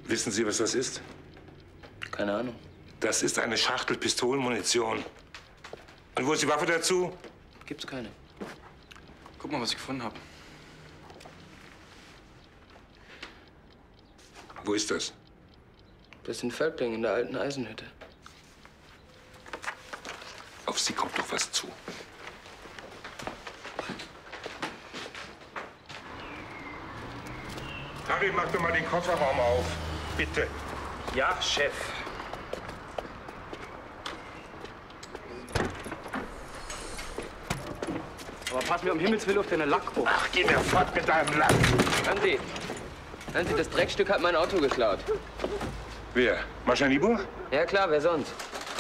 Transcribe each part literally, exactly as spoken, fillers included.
Wissen Sie, was das ist? Keine Ahnung. Das ist eine Schachtel Pistolenmunition. Und wo ist die Waffe dazu? Gibt's keine. Guck mal, was ich gefunden habe. Wo ist das? Das sind Völklinge in der alten Eisenhütte. Auf Sie kommt doch was zu. Harry, mach doch mal den Kofferraum auf. Bitte. Ja, Chef. Aber pass mir um Himmels Willen auf deine Lack auf. Ach, geh mir fort mit deinem Lack. Hören Sie. Hören Sie, das Dreckstück hat mein Auto geklaut. Wer? Mascha Niebuhr? Ja klar, wer sonst?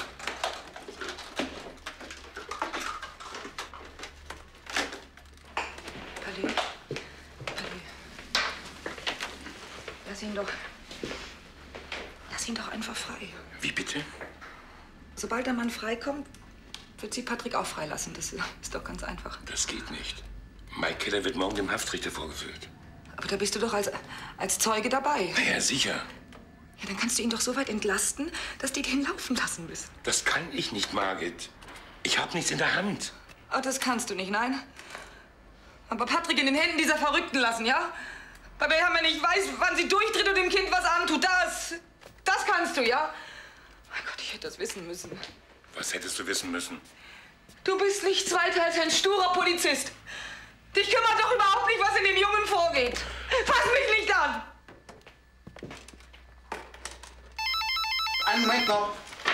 Palais. Palais. Lass ihn doch... Lass ihn doch einfach frei. Wie bitte? Sobald der Mann freikommt, wird sie Patrick auch freilassen. Das ist doch ganz einfach. Das geht nicht. Mike Keller wird morgen dem Haftrichter vorgeführt. Aber da bist du doch als, als Zeuge dabei. Na ja, sicher. Ja, dann kannst du ihn doch so weit entlasten, dass die den laufen lassen müssen. Das kann ich nicht, Margit. Ich habe nichts in der Hand. Oh, das kannst du nicht, nein? Aber Patrick in den Händen dieser Verrückten lassen, ja? Bei der man nicht weiß, wann sie durchdreht und dem Kind was antut. Das, das kannst du, ja? Mein Gott, ich hätte das wissen müssen. Was hättest du wissen müssen? Du bist nichts weiter als ein sturer Polizist. Dich kümmert doch überhaupt nicht, was in dem Jungen vorgeht. Fass mich nicht an! Einen Moment noch.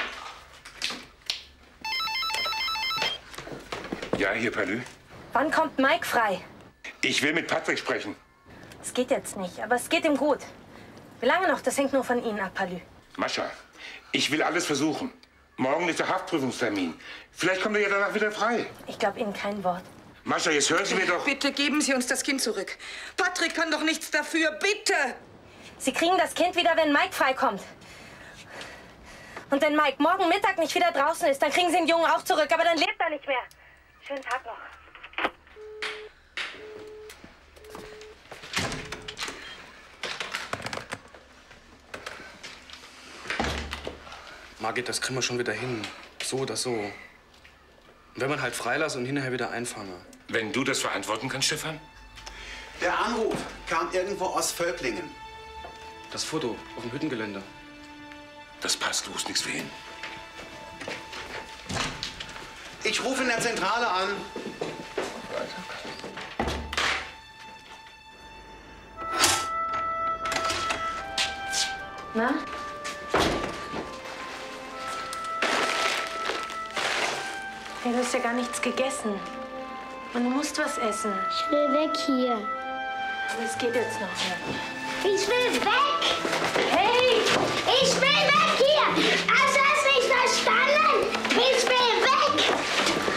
Ja, hier, Palü. Wann kommt Mike frei? Ich will mit Patrick sprechen. Es geht jetzt nicht, aber es geht ihm gut. Wie lange noch? Das hängt nur von Ihnen ab, Palü. Mascha, ich will alles versuchen. Morgen ist der Haftprüfungstermin. Vielleicht kommt er ja danach wieder frei. Ich glaube Ihnen kein Wort. Mascha, jetzt hören Sie mir doch... Bitte geben Sie uns das Kind zurück. Patrick kann doch nichts dafür. Bitte! Sie kriegen das Kind wieder, wenn Mike freikommt. Und wenn Mike morgen Mittag nicht wieder draußen ist, dann kriegen Sie den Jungen auch zurück. Aber dann lebt er nicht mehr. Schönen Tag noch. Margit, das kriegen wir schon wieder hin. So oder so. Und wenn man halt freilasse und hinterher wieder einfange. Wenn du das verantworten kannst, Stefan? Der Anruf kam irgendwo aus Völklingen. Das Foto auf dem Hüttengelände. Das passt, du musst nichts für ihn. Ich rufe in der Zentrale an. Na? Hey, du hast ja gar nichts gegessen. Und du musst was essen. Ich will weg hier. Aber es geht jetzt noch nicht. Ich will weg! Hey!